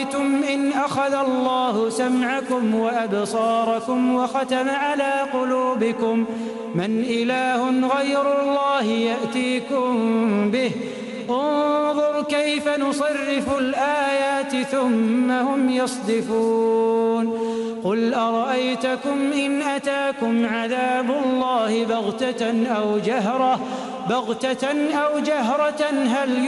أرأيتم إن أخذ الله سمعكم وأبصاركم وختم على قلوبكم من إله غير الله يأتيكم به انظر كيف نصرف الآيات ثم هم يصدفون قل أرأيتكم إن أتاكم عذاب الله بغتة أو جهرة هل